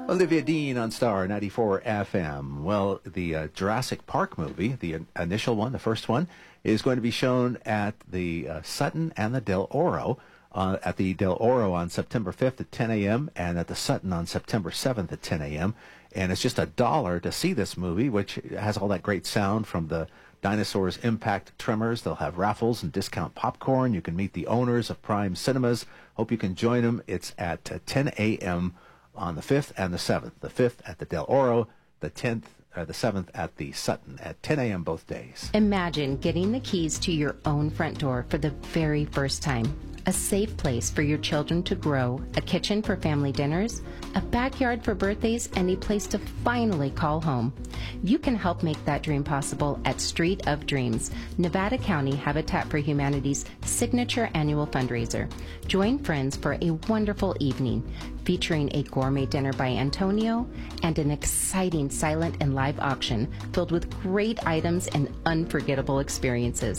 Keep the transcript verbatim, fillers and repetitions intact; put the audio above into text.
Olivia Dean on Star ninety-four F M. Well, the uh, Jurassic Park movie, the in- initial one, the first one, is going to be shown at the uh, Sutton and the Del Oro. Uh, at the Del Oro on September fifth at ten a.m. and at the Sutton on September seventh at ten a.m. And it's just a dollar to see this movie, which has all that great sound from the Dinosaurs Impact Tremors. They'll have raffles and discount popcorn. You can meet the owners of Prime Cinemas. Hope you can join them. It's at uh, ten a.m. on the fifth and the seventh. The fifth at the Del Oro, the tenth, uh, the seventh at the Sutton at ten a.m. both days. Imagine getting the keys to your own front door for the very first time. A safe place for your children to grow, a kitchen for family dinners, a backyard for birthdays, and a place to finally call home. You can help make that dream possible at Street of Dreams, Nevada County Habitat for Humanity's signature annual fundraiser. Join friends for a wonderful evening featuring a gourmet dinner by Antonio and an exciting silent and live auction filled with great items and unforgettable experiences.